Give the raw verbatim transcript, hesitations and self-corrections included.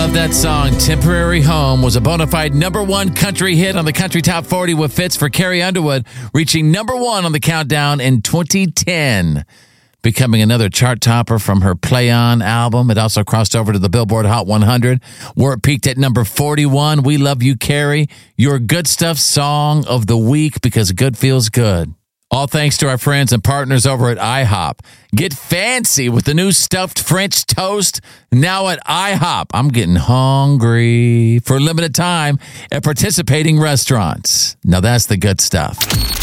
love that song. Temporary Home was a bona fide number one country hit on the Country Top forty with Fitz for Carrie Underwood, reaching number one on the countdown in twenty ten, becoming another chart topper from her Play On album. It also crossed over to the Billboard Hot one hundred, where it peaked at number forty-one. We Love You, Carrie, your Good Stuff Song of the Week, because good feels good. All thanks to our friends and partners over at IHOP. Get fancy with the new stuffed French toast now at IHOP. I'm getting hungry. For a limited time at participating restaurants. Now that's the good stuff.